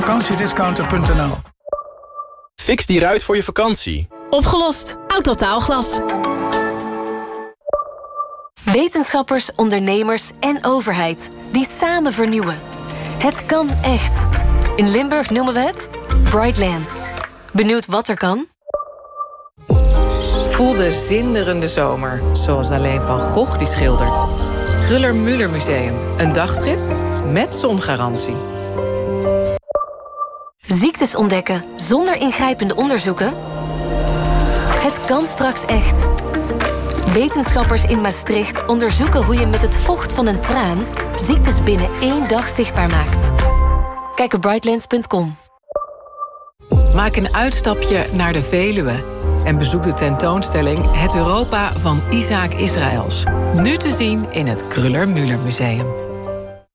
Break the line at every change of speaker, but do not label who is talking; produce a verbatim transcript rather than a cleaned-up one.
vakantiediscounter punt n l.
Fix die ruit voor je vakantie.
Opgelost. Autotaalglas.
Wetenschappers, ondernemers en overheid die samen vernieuwen. Het kan echt. In Limburg noemen we het Brightlands. Benieuwd wat er kan?
Voel de zinderende zomer, zoals alleen Van Gogh die schildert. Kruller-Müller Museum. Een dagtrip met zongarantie.
Ziektes ontdekken zonder ingrijpende onderzoeken? Het kan straks echt. Wetenschappers in Maastricht onderzoeken hoe je met het vocht van een traan ziektes binnen één dag zichtbaar maakt. Kijk op brightlands punt com.
Maak een uitstapje naar de Veluwe en bezoek de tentoonstelling Het Europa van Isaac Israëls. Nu te zien in het Kruller-Müller Museum.